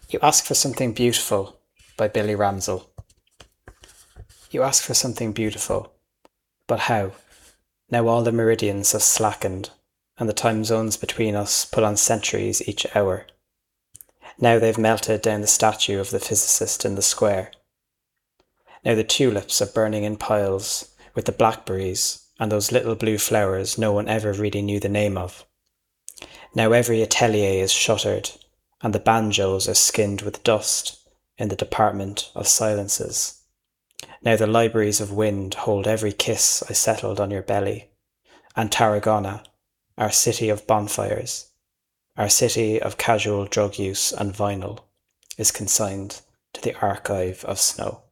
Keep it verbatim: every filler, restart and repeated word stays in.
You ask for something beautiful by Billy Ramsell. You ask for something beautiful, but how? Now all the meridians have slackened, and the time zones between us put on centuries each hour. Now they've melted down the statue of the physicist in the square. Now the tulips are burning in piles, with the blackberries and those little blue flowers no one ever really knew the name of. Now every atelier is shuttered, and the banjos are skinned with dust in the department of silences. Now the libraries of wind hold every kiss I settled on your belly, and Tarragona, our city of bonfires, our city of casual drug use and vinyl, is consigned to the archive of snow.